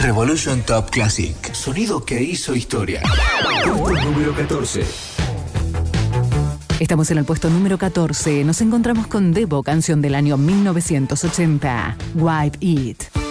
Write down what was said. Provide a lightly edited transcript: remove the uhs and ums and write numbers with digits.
Revolution Top Classic. Sonido que hizo historia. Puesto número 14. Estamos en el puesto número 14. Nos encontramos con Devo, canción del año 1980. Wipe It.